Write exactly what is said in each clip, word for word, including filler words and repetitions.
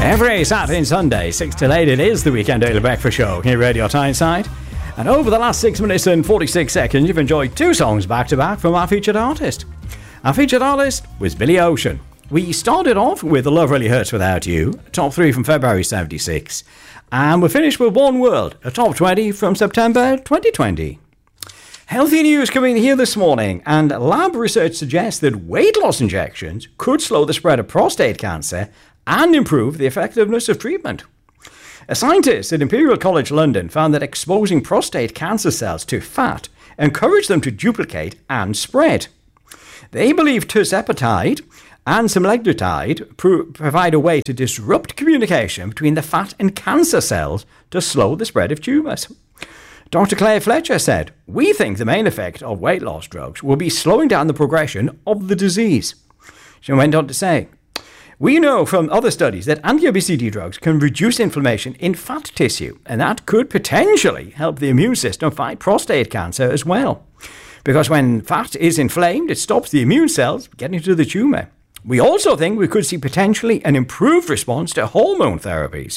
Every Saturday and Sunday, six till eight, it is the Weekend Daily Breakfast Show here at Radio Tyneside. And over the last six minutes and forty-six seconds, you've enjoyed two songs back-to-back from our featured artist. Our featured artist was Billy Ocean. We started off with Love Really Hurts Without You, top three from February seventy-six. And we finished with One World, a top twenty from September twenty twenty. Healthy news coming here this morning, and lab research suggests that weight loss injections could slow the spread of prostate cancer and improve the effectiveness of treatment. A scientist at Imperial College London found that exposing prostate cancer cells to fat encouraged them to duplicate and spread. They believe tirzepatide and semaglutide pro- provide a way to disrupt communication between the fat and cancer cells to slow the spread of tumours. Doctor Claire Fletcher said, "We think the main effect of weight loss drugs will be slowing down the progression of the disease." She went on to say, "We know from other studies that anti-obesity drugs can reduce inflammation in fat tissue, and that could potentially help the immune system fight prostate cancer as well. Because when fat is inflamed, it stops the immune cells getting to the tumour. We also think we could see potentially an improved response to hormone therapies."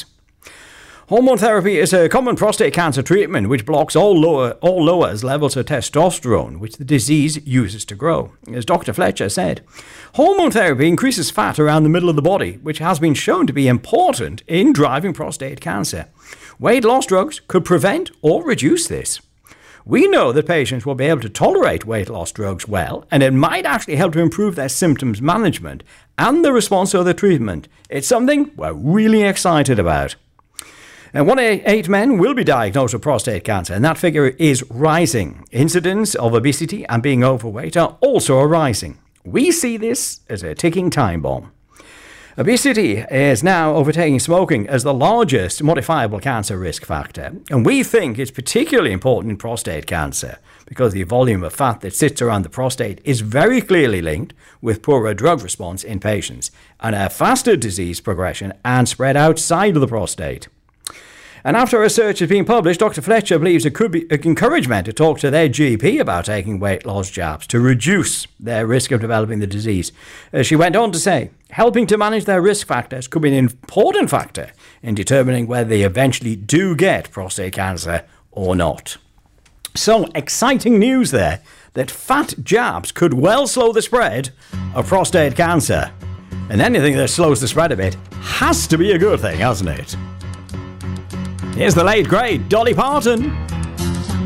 Hormone therapy is a common prostate cancer treatment which blocks all lower all lowers levels of testosterone, which the disease uses to grow. As Doctor Fletcher said, hormone therapy increases fat around the middle of the body, which has been shown to be important in driving prostate cancer. Weight loss drugs could prevent or reduce this. We know that patients will be able to tolerate weight loss drugs well, and it might actually help to improve their symptoms management and the response to the treatment. It's something we're really excited about. And one in eight men will be diagnosed with prostate cancer, and that figure is rising. Incidents of obesity and being overweight are also rising. We see this as a ticking time bomb. Obesity is now overtaking smoking as the largest modifiable cancer risk factor, and we think it's particularly important in prostate cancer because the volume of fat that sits around the prostate is very clearly linked with poorer drug response in patients and a faster disease progression and spread outside of the prostate. And after research has been published, Doctor Fletcher believes it could be an encouragement to talk to their G P about taking weight loss jabs to reduce their risk of developing the disease. As she went on to say, helping to manage their risk factors could be an important factor in determining whether they eventually do get prostate cancer or not. So, exciting news there that fat jabs could well slow the spread of prostate cancer. And anything that slows the spread of it has to be a good thing, hasn't it? Here's the late, great Dolly Parton.